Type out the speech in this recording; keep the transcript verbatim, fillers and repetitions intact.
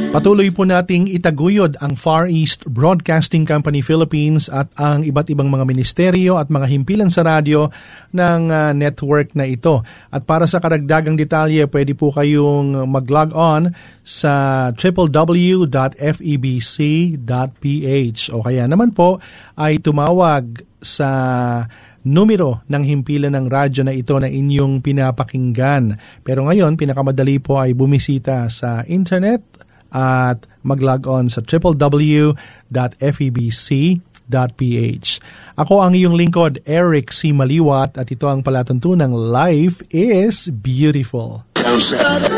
Patuloy po nating itaguyod ang Far East Broadcasting Company Philippines at ang iba't ibang mga ministeryo at mga himpilan sa radyo ng uh, network na ito. At para sa karagdagang detalye, pwede po kayong mag-log on sa w w w dot f e b c dot p h o kaya naman po ay tumawag sa numero ng himpilan ng radyo na ito na inyong pinapakinggan. Pero ngayon, pinakamadali po ay bumisita sa internet at mag-log on sa w w w dot f e b c dot p h. Ako ang iyong lingkod, Eric C. Maliwat, at ito ang palatuntunang Life is Beautiful.